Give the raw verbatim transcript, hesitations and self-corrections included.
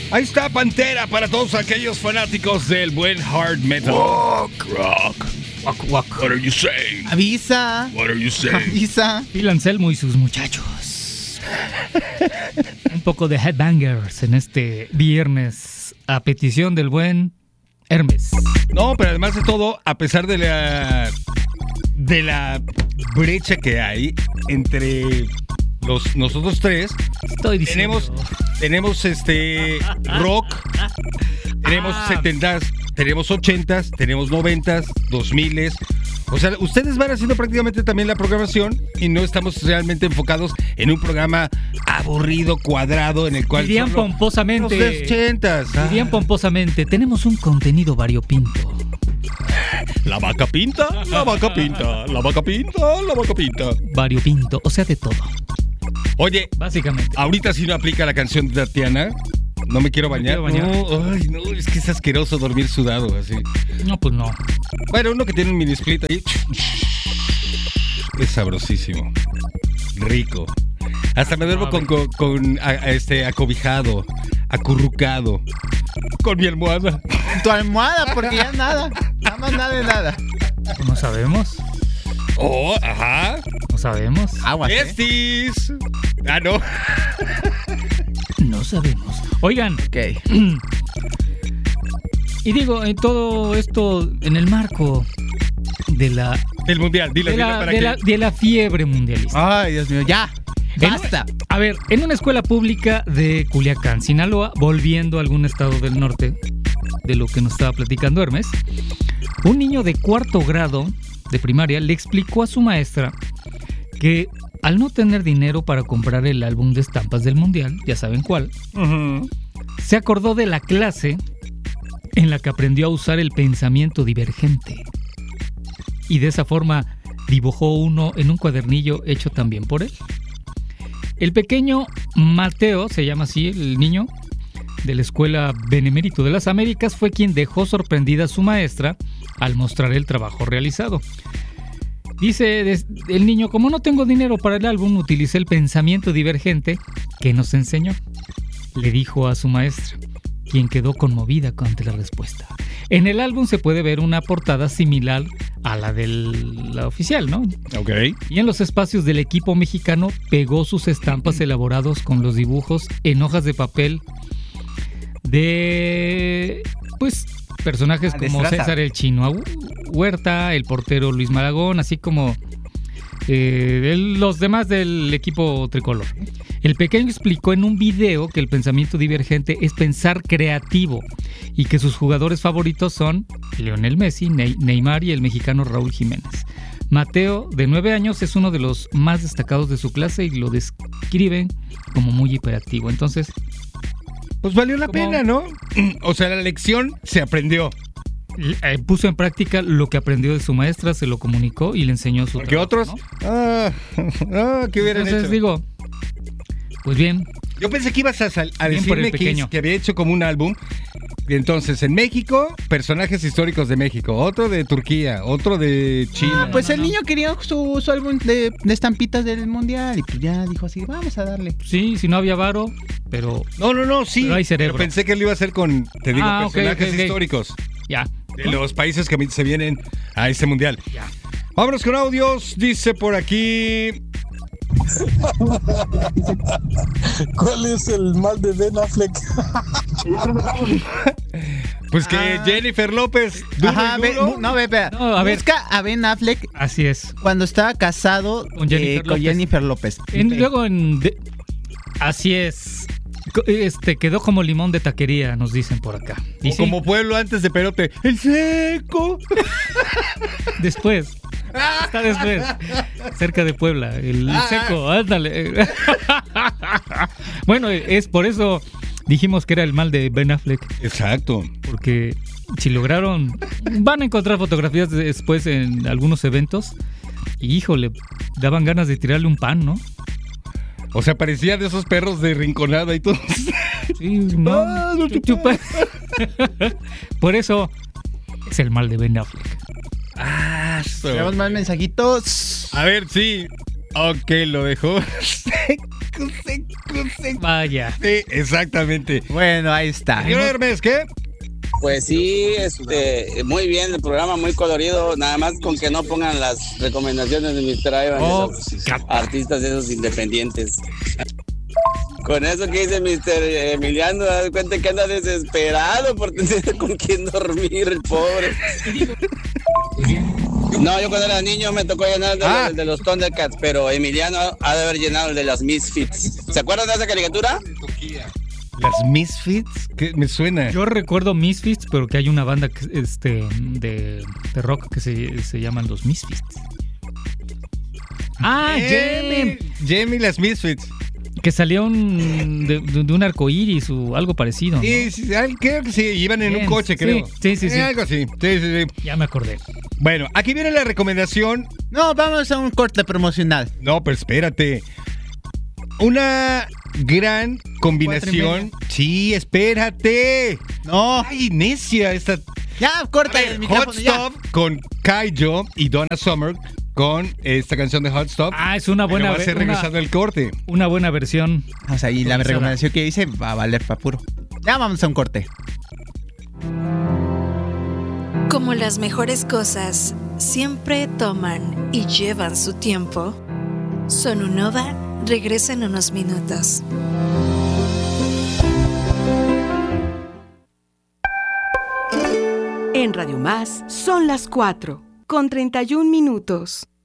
Ahí está Pantera para todos aquellos fanáticos del buen hard metal. Rock, rock. Walk, walk. What are you saying? Avisa. What are you saying? Avisa. Phil Anselmo y sus muchachos. Un poco de headbangers en este viernes a petición del buen Hermes. No, pero además de todo, a pesar de la de la brecha que hay entre los nosotros tres, Estoy diciendo. tenemos tenemos este rock, tenemos Ah. setentas, tenemos ochentas, tenemos noventas, dos miles. O sea, ustedes van haciendo prácticamente también la programación y no estamos realmente enfocados en un programa aburrido, cuadrado, en el cual Dirían solo pomposamente. los ochentas. Ah. Dirían pomposamente, tenemos un contenido variopinto. La vaca pinta, la vaca pinta, la vaca pinta, la vaca pinta. Variopinto, o sea, de todo. Oye, Básicamente. ahorita sí no aplica la canción de Tatiana. No me quiero ¿No me bañar. quiero bañar? No, ay, no, es que es asqueroso dormir sudado así. No, pues no. Bueno, uno que tiene un mini split ahí. Es sabrosísimo. Rico. Hasta me duermo con, con, con a- a este acobijado, acurrucado. Con mi almohada. Tu almohada, porque ya nada. Nada más nada de nada. No sabemos. Oh, ajá. No sabemos. Aguas, ¿eh? Estis. Ah, no. No sabemos. Oigan, Ok. y digo, en todo esto, en el marco de la, El mundial, dilo, de dilo la, para de que. la, de la fiebre mundialista. Ay, Dios mío, ya. En- Basta. A ver, en una escuela pública de Culiacán, Sinaloa, volviendo a algún estado del norte, de lo que nos estaba platicando Hermes, un niño de cuarto grado de primaria le explicó a su maestra que al no tener dinero para comprar el álbum de estampas del mundial, ya saben cuál, Ujú. se acordó de la clase en la que aprendió a usar el pensamiento divergente. Y de esa forma dibujó uno en un cuadernillo hecho también por él. El pequeño Mateo, se llama así el niño, de la Escuela Benemérito de las Américas, fue quien dejó sorprendida a su maestra al mostrar el trabajo realizado. Dice des- el niño, como no tengo dinero para el álbum, utilicé el pensamiento divergente que nos enseñó. Le dijo a su maestra, quien quedó conmovida ante la respuesta. En el álbum se puede ver una portada similar a la de la oficial, ¿no? Ok. Y en los espacios del equipo mexicano pegó sus estampas elaborados con los dibujos en hojas de papel de, pues, personajes Ah, como destreza. César el Chino Huerta, el portero Luis Malagón, así como eh, el- los demás del equipo tricolor. El pequeño explicó en un video que el pensamiento divergente es pensar creativo y que sus jugadores favoritos son Lionel Messi, Ney- Neymar y el mexicano Raúl Jiménez. Mateo, de nueve años, es uno de los más destacados de su clase y lo describen como muy hiperactivo. Entonces, Pues valió la ¿Cómo? pena, ¿no? O sea, la lección se aprendió. l- eh, puso en práctica lo que aprendió de su maestra, se lo comunicó y le enseñó su Porque trabajo, otros. ¿no? Ah, ah, ¿qué hubieran Entonces hecho? digo, pues bien, Yo pensé que ibas a, sal- a Bien por el decirme que, pequeño. que había hecho como un álbum. Y entonces, en México, personajes históricos de México. Otro de Turquía, otro de China. Ah, pues no, el no. niño quería su, su álbum de, de estampitas del mundial. Y pues ya dijo así, vamos a darle. sí, si no había varo, pero No, no, no, sí. Pero hay cerebro. Pero pensé que lo iba a hacer con, te digo, Ah, ok, personajes ok, ok. históricos ya. de los países que se vienen a este mundial. Ya. Vámonos con audios. Dice por aquí. ¿Cuál es el mal de Ben Affleck? Pues que Ah. Jennifer López. Duro Ajá, y ve- duro. mu- no, ve, ve. No, a ver. Busca a Ben Affleck Así es. cuando estaba casado Con Jennifer eh, con López. Jennifer López. En- luego en de- así es. Co- Este quedó como limón de taquería, nos dicen por acá. Y O sí, como pueblo antes de Perote. El seco. después. Está después. Cerca de Puebla. El seco, ándale. Bueno, es por eso dijimos que era el mal de Ben Affleck. Exacto. Porque si lograron. Van a encontrar fotografías después en algunos eventos. Y híjole, daban ganas de tirarle un pan, ¿no? O sea, parecía de esos perros de rinconada y todo. Sí, no. Ah, no te Chupa. Por eso es el mal de Ben Affleck. Ah, so- Tenemos más mensajitos. A ver, sí. Ok, lo dejó seco, seco, seco. Vaya. Sí, exactamente. Bueno, ahí está. Señor Hermes, ¿qué? Pues sí, este, muy bien el programa, muy colorido, nada más con que no pongan las recomendaciones de mister Ivan, Oh, esos cat- artistas esos independientes. Con eso que dice mister Emiliano, da cuenta que anda desesperado por tener con quién dormir, el pobre. No, yo cuando era niño me tocó llenar el de, Ah. los, de los Thundercats, pero Emiliano ha de haber llenado el de las Misfits. ¿Se acuerdan de esa caricatura? Las Misfits, ¿qué me suena? Yo recuerdo Misfits, pero que hay una banda que, este, de, de rock que se, se llaman los Misfits. Ah, Eh, Jamie. Jamie, las Misfits. Que salió un, de, de- de un arco iris o algo parecido, ¿no? Sí, sí, ah, creo que sí, iban en Bien, un coche, sí, creo. sí, sí, sí. Eh, algo así, sí, sí, sí. Ya me acordé. Bueno, aquí viene la recomendación. No, vamos a un corte promocional. No, pero espérate. Una gran combinación. Sí, espérate. No, Ay, necia esta. ya, corta el Hot micrófono, ya. Stop con Kaijo y Donna Summer con esta canción de Hot Stop. Ah, es una buena, Pero va a ser una- regresando el corte. una buena versión. O sea, y la Actualizada. recomendación que hice va a valer para puro. Ya vamos a un corte. Como las mejores cosas siempre toman y llevan su tiempo, Sonunova regresa en unos minutos. En Radio Más son las cuatro, con treinta y un minutos.